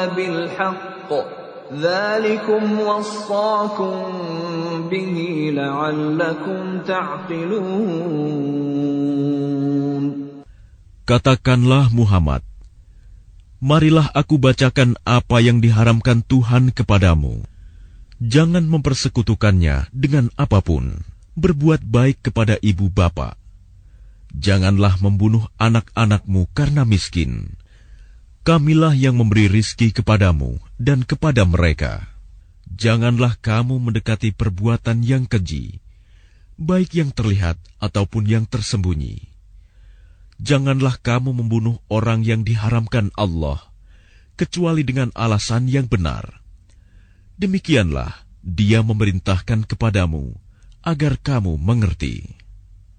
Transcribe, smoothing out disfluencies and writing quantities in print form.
بِالْحَقِّ ذَلِكُمْ وَصَّاكُمْ بِهِ لَعَلَّكُمْ تَعْقِلُونَ. Katakanlah Muhammad, marilah aku bacakan apa yang diharamkan Tuhan kepadamu. Jangan mempersekutukannya dengan apapun. Berbuat baik kepada ibu bapa. Janganlah membunuh anak-anakmu karena miskin. Kamilah yang memberi rizki kepadamu dan kepada mereka. Janganlah kamu mendekati perbuatan yang keji, baik yang terlihat ataupun yang tersembunyi. Janganlah kamu membunuh orang yang diharamkan Allah, kecuali dengan alasan yang benar. Demikianlah Dia memerintahkan kepadamu, agar kamu mengerti.